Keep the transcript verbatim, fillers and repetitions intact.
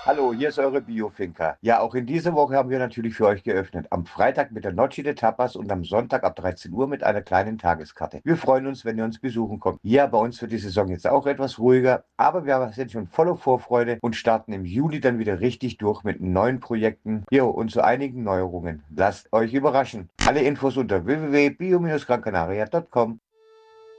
Hallo, hier ist eure Biofinker. Ja, auch in dieser Woche haben wir natürlich für euch geöffnet. Am Freitag mit der Noche de Tapas und am Sonntag ab dreizehn Uhr mit einer kleinen Tageskarte. Wir freuen uns, wenn ihr uns besuchen kommt. Ja, bei uns wird die Saison jetzt auch etwas ruhiger, aber wir sind schon voller Vorfreude und starten im Juli dann wieder richtig durch mit neuen Projekten. Jo, und zu einigen Neuerungen. Lasst euch überraschen. Alle Infos unter w w w punkt bio Canaria punkt com.